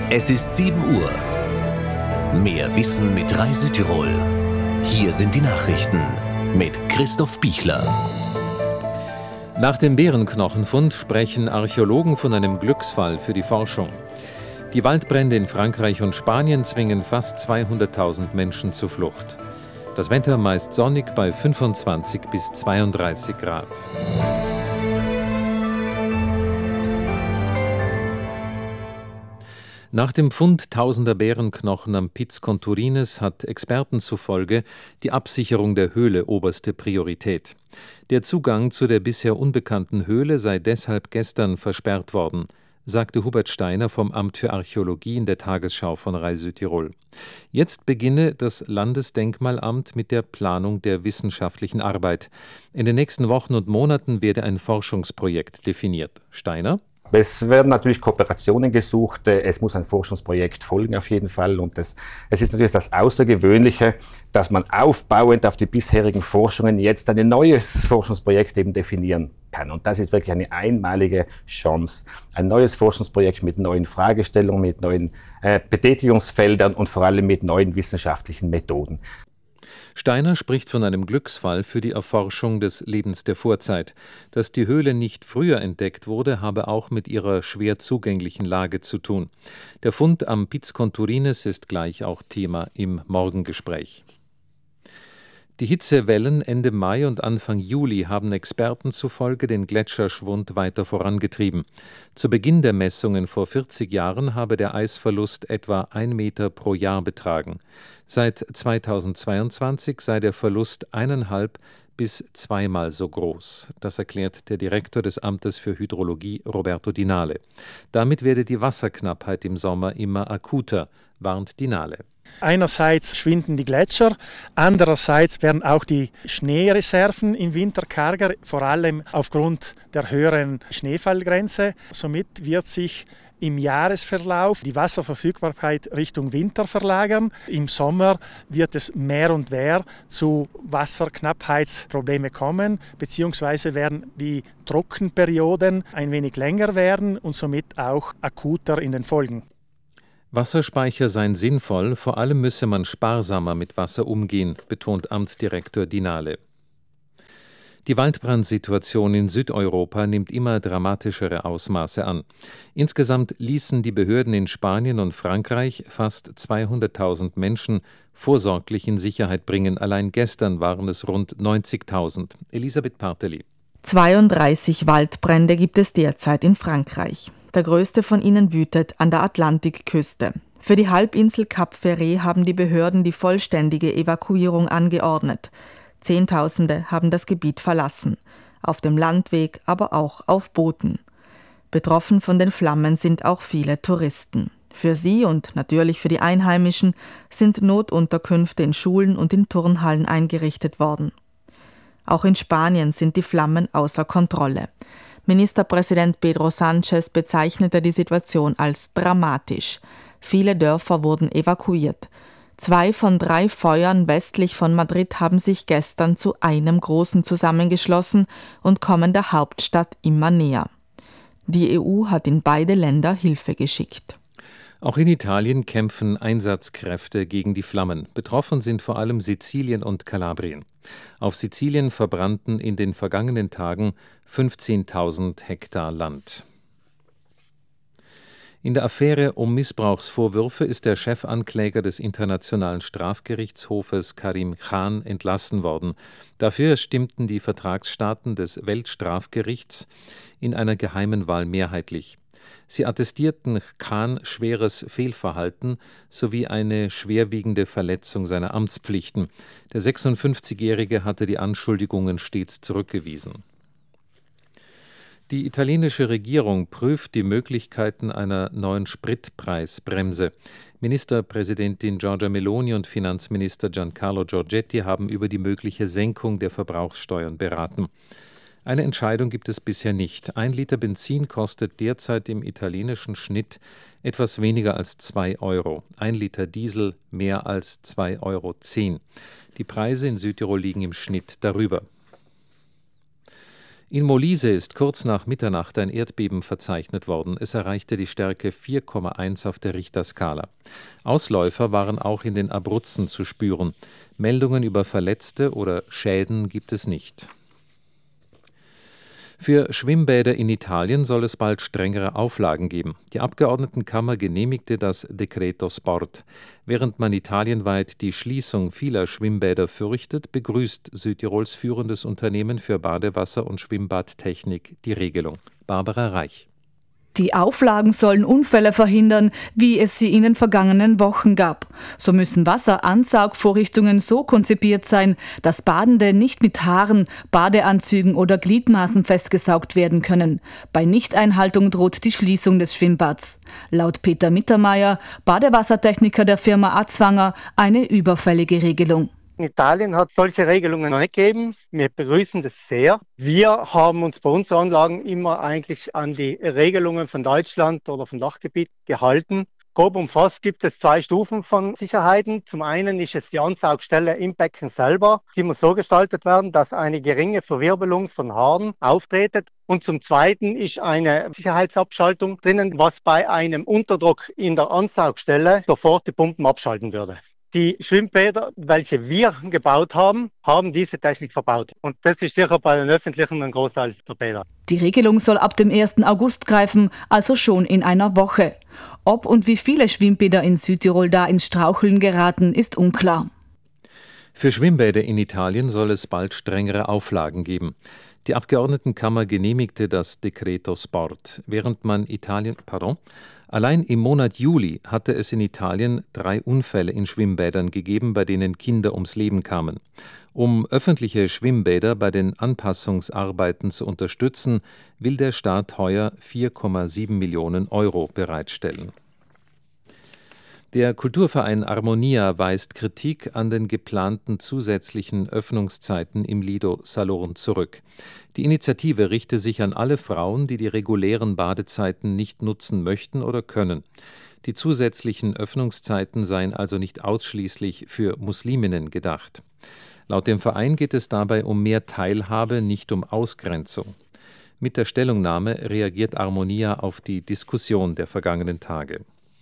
Es ist 7 Uhr. Mehr Wissen mit Rai Südtirol. Hier sind die Nachrichten mit Christoph Bichler. Nach dem Bärenknochenfund sprechen Archäologen von einem Glücksfall für die Forschung. Die Waldbrände in Frankreich und Spanien zwingen fast 200.000 Menschen zur Flucht. Das Wetter meist sonnig bei 25 bis 32 Grad. Nach dem Fund tausender Bärenknochen am Piz Conturines hat Experten zufolge die Absicherung der Höhle oberste Priorität. Der Zugang zu der bisher unbekannten Höhle sei deshalb gestern versperrt worden, sagte Hubert Steiner vom Amt für Archäologie in der Tagesschau von Rai Südtirol. Jetzt beginne das Landesdenkmalamt mit der Planung der wissenschaftlichen Arbeit. In den nächsten Wochen und Monaten werde ein Forschungsprojekt definiert. Steiner? Es werden natürlich Kooperationen gesucht, es muss ein Forschungsprojekt folgen auf jeden Fall und es ist natürlich das Außergewöhnliche, dass man aufbauend auf die bisherigen Forschungen jetzt ein neues Forschungsprojekt eben definieren kann. Und das ist wirklich eine einmalige Chance. Ein neues Forschungsprojekt mit neuen Fragestellungen, mit neuen Betätigungsfeldern und vor allem mit neuen wissenschaftlichen Methoden. Steiner spricht von einem Glücksfall für die Erforschung des Lebens der Vorzeit. Dass die Höhle nicht früher entdeckt wurde, habe auch mit ihrer schwer zugänglichen Lage zu tun. Der Fund am Piz Conturines ist gleich auch Thema im Morgengespräch. Die Hitzewellen Ende Mai und Anfang Juli haben Experten zufolge den Gletscherschwund weiter vorangetrieben. Zu Beginn der Messungen vor 40 Jahren habe der Eisverlust etwa 1 Meter pro Jahr betragen. Seit 2022 sei der Verlust 1,5 bis 2-mal so groß. Das erklärt der Direktor des Amtes für Hydrologie, Roberto Dinale. Damit werde die Wasserknappheit im Sommer immer akuter, warnt Dinale. Einerseits schwinden die Gletscher, andererseits werden auch die Schneereserven im Winter karger, vor allem aufgrund der höheren Schneefallgrenze. Somit wird sich im Jahresverlauf die Wasserverfügbarkeit Richtung Winter verlagern. Im Sommer wird es mehr und mehr zu Wasserknappheitsproblemen kommen, beziehungsweise werden die Trockenperioden ein wenig länger werden und somit auch akuter in den Folgen. Wasserspeicher seien sinnvoll, vor allem müsse man sparsamer mit Wasser umgehen, betont Amtsdirektor Dinale. Die Waldbrandsituation in Südeuropa nimmt immer dramatischere Ausmaße an. Insgesamt ließen die Behörden in Spanien und Frankreich fast 200.000 Menschen vorsorglich in Sicherheit bringen. Allein gestern waren es rund 90.000. Elisabeth Parteli. 32 Waldbrände gibt es derzeit in Frankreich. Der größte von ihnen wütet an der Atlantikküste. Für die Halbinsel Cap Ferret haben die Behörden die vollständige Evakuierung angeordnet. Zehntausende haben das Gebiet verlassen, auf dem Landweg, aber auch auf Booten. Betroffen von den Flammen sind auch viele Touristen. Für sie und natürlich für die Einheimischen sind Notunterkünfte in Schulen und in Turnhallen eingerichtet worden. Auch in Spanien sind die Flammen außer Kontrolle. Ministerpräsident Pedro Sánchez bezeichnete die Situation als dramatisch. Viele Dörfer wurden evakuiert. 2 von 3 Feuern westlich von Madrid haben sich gestern zu einem großen zusammengeschlossen und kommen der Hauptstadt immer näher. Die EU hat in beide Länder Hilfe geschickt. Auch in Italien kämpfen Einsatzkräfte gegen die Flammen. Betroffen sind vor allem Sizilien und Kalabrien. Auf Sizilien verbrannten in den vergangenen Tagen 15.000 Hektar Land. In der Affäre um Missbrauchsvorwürfe ist der Chefankläger des Internationalen Strafgerichtshofes Karim Khan entlassen worden. Dafür stimmten die Vertragsstaaten des Weltstrafgerichts in einer geheimen Wahl mehrheitlich. Sie attestierten Khan schweres Fehlverhalten sowie eine schwerwiegende Verletzung seiner Amtspflichten. Der 56-Jährige hatte die Anschuldigungen stets zurückgewiesen. Die italienische Regierung prüft die Möglichkeiten einer neuen Spritpreisbremse. Ministerpräsidentin Giorgia Meloni und Finanzminister Giancarlo Giorgetti haben über die mögliche Senkung der Verbrauchssteuern beraten. Eine Entscheidung gibt es bisher nicht. 1 Liter Benzin kostet derzeit im italienischen Schnitt etwas weniger als 2 Euro. 1 Liter Diesel mehr als 2,10 Euro. Die Preise in Südtirol liegen im Schnitt darüber. In Molise ist kurz nach Mitternacht ein Erdbeben verzeichnet worden. Es erreichte die Stärke 4,1 auf der Richterskala. Ausläufer waren auch in den Abruzzen zu spüren. Meldungen über Verletzte oder Schäden gibt es nicht. Für Schwimmbäder in Italien soll es bald strengere Auflagen geben. Die Abgeordnetenkammer genehmigte das Decreto Sport. Während man italienweit die Schließung vieler Schwimmbäder fürchtet, begrüßt Südtirols führendes Unternehmen für Badewasser- und Schwimmbadtechnik die Regelung. Barbara Reich. Die Auflagen sollen Unfälle verhindern, wie es sie in den vergangenen Wochen gab. So müssen Wasseransaugvorrichtungen so konzipiert sein, dass Badende nicht mit Haaren, Badeanzügen oder Gliedmaßen festgesaugt werden können. Bei Nichteinhaltung droht die Schließung des Schwimmbads. Laut Peter Mittermeier, Badewassertechniker der Firma Azwanger, eine überfällige Regelung. Italien hat solche Regelungen noch nicht gegeben. Wir begrüßen das sehr. Wir haben uns bei unseren Anlagen immer eigentlich an die Regelungen von Deutschland oder vom Dachgebiet gehalten. Grob umfasst gibt es 2 Stufen von Sicherheiten. Zum einen ist es die Ansaugstelle im Becken selber. Die muss so gestaltet werden, dass eine geringe Verwirbelung von Haaren auftritt. Und zum Zweiten ist eine Sicherheitsabschaltung drinnen, was bei einem Unterdruck in der Ansaugstelle sofort die Pumpen abschalten würde. Die Schwimmbäder, welche wir gebaut haben, haben diese Technik verbaut. Und das ist sicher bei den öffentlichen ein Großteil der Bäder. Die Regelung soll ab dem 1. August greifen, also schon in einer Woche. Ob und wie viele Schwimmbäder in Südtirol da ins Straucheln geraten, ist unklar. Für Schwimmbäder in Italien soll es bald strengere Auflagen geben. Die Abgeordnetenkammer genehmigte das Decreto Sport, während man Allein im Monat Juli hatte es in Italien 3 Unfälle in Schwimmbädern gegeben, bei denen Kinder ums Leben kamen. Um öffentliche Schwimmbäder bei den Anpassungsarbeiten zu unterstützen, will der Staat heuer 4,7 Millionen Euro bereitstellen. Der Kulturverein Armonia weist Kritik an den geplanten zusätzlichen Öffnungszeiten im Lido Salurn zurück. Die Initiative richte sich an alle Frauen, die die regulären Badezeiten nicht nutzen möchten oder können. Die zusätzlichen Öffnungszeiten seien also nicht ausschließlich für Musliminnen gedacht. Laut dem Verein geht es dabei um mehr Teilhabe, nicht um Ausgrenzung. Mit der Stellungnahme reagiert Armonia auf die Diskussion der vergangenen Tage.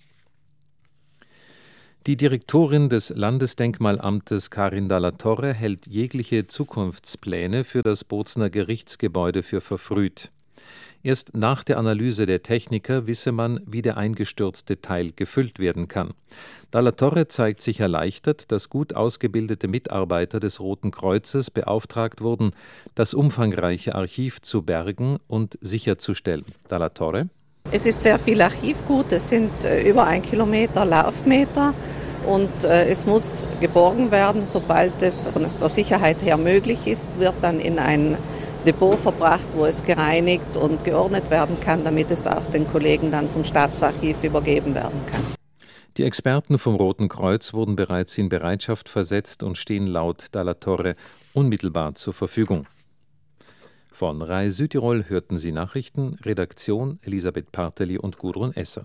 Die Direktorin des Landesdenkmalamtes Karin Dalla Torre hält jegliche Zukunftspläne für das Bozner Gerichtsgebäude für verfrüht. Erst nach der Analyse der Techniker wisse man, wie der eingestürzte Teil gefüllt werden kann. Dalla Torre zeigt sich erleichtert, dass gut ausgebildete Mitarbeiter des Roten Kreuzes beauftragt wurden, das umfangreiche Archiv zu bergen und sicherzustellen. Dalla Torre: Es ist sehr viel Archivgut, es sind über 1 Kilometer Laufmeter und es muss geborgen werden, sobald es von der Sicherheit her möglich ist, wird dann in ein Depot verbracht, wo es gereinigt und geordnet werden kann, damit es auch den Kollegen dann vom Staatsarchiv übergeben werden kann. Die Experten vom Roten Kreuz wurden bereits in Bereitschaft versetzt und stehen laut Dalla Torre unmittelbar zur Verfügung. Von RAI Südtirol hörten Sie Nachrichten, Redaktion Elisabeth Parteli und Gudrun Esser.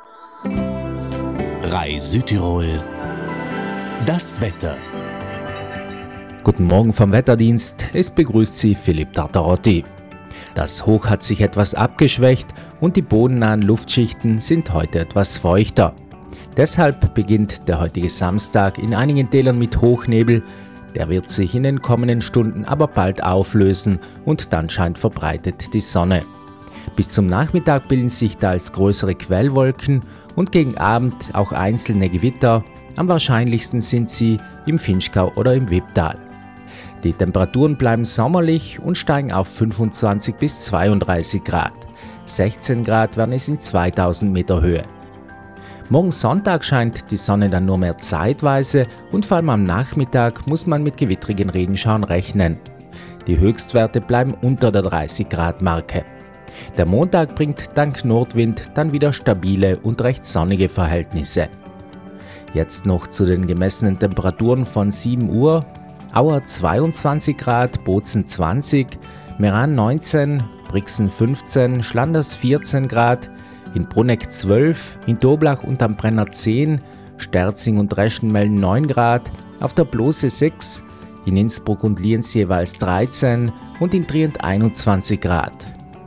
RAI Südtirol, das Wetter. Guten Morgen vom Wetterdienst, es begrüßt Sie Philipp Tartarotti. Das Hoch hat sich etwas abgeschwächt und die bodennahen Luftschichten sind heute etwas feuchter. Deshalb beginnt der heutige Samstag in einigen Tälern mit Hochnebel. Der wird sich in den kommenden Stunden aber bald auflösen und dann scheint verbreitet die Sonne. Bis zum Nachmittag bilden sich da als größere Quellwolken und gegen Abend auch einzelne Gewitter. Am wahrscheinlichsten sind sie im Vinschgau oder im Wipptal. Die Temperaturen bleiben sommerlich und steigen auf 25 bis 32 Grad. 16 Grad werden es in 2000 Meter Höhe. Morgen Sonntag scheint die Sonne dann nur mehr zeitweise und vor allem am Nachmittag muss man mit gewittrigen Regenschauern rechnen. Die Höchstwerte bleiben unter der 30-Grad-Marke. Der Montag bringt dank Nordwind dann wieder stabile und recht sonnige Verhältnisse. Jetzt noch zu den gemessenen Temperaturen von 7 Uhr. Auer 22 Grad, Bozen 20, Meran 19, Brixen 15, Schlanders 14 Grad, in Bruneck 12, in Doblach und am Brenner 10, Sterzing und Reschenmellen 9 Grad, auf der Blose 6, In Innsbruck und Lienz jeweils 13 und in Trient 21 Grad.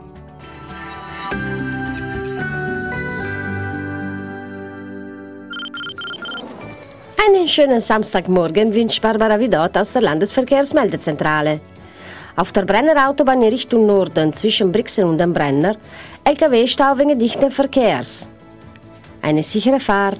Einen schönen Samstagmorgen wünscht Barbara Vidot aus der Landesverkehrsmeldezentrale. Auf der Brenner-Autobahn in Richtung Norden zwischen Brixen und dem Brenner LKW-Stau wegen dichten Verkehrs. Eine sichere Fahrt.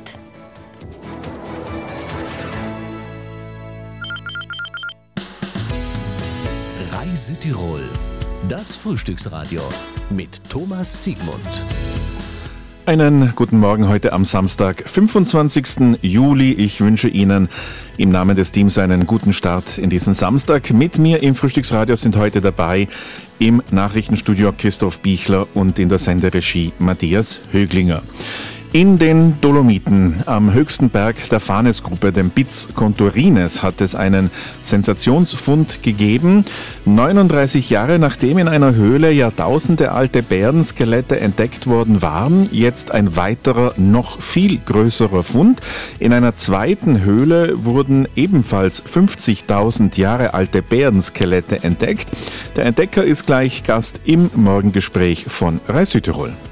Reise Tirol, das Frühstücksradio mit Thomas Siegmund. Einen guten Morgen heute am Samstag, 25. Juli. Ich wünsche Ihnen im Namen des Teams einen guten Start in diesen Samstag. Mit mir im Frühstücksradio sind heute dabei im Nachrichtenstudio Christoph Bichler und in der Senderegie Matthias Höglinger. In den Dolomiten, am höchsten Berg der Fanes-Gruppe, dem Piz Conturines, hat es einen Sensationsfund gegeben. 39 Jahre nachdem in einer Höhle Jahrtausende alte Bärenskelette entdeckt worden waren, jetzt ein weiterer, noch viel größerer Fund. In einer zweiten Höhle wurden ebenfalls 50.000 Jahre alte Bärenskelette entdeckt. Der Entdecker ist gleich Gast im Morgengespräch von Reise Südtirol.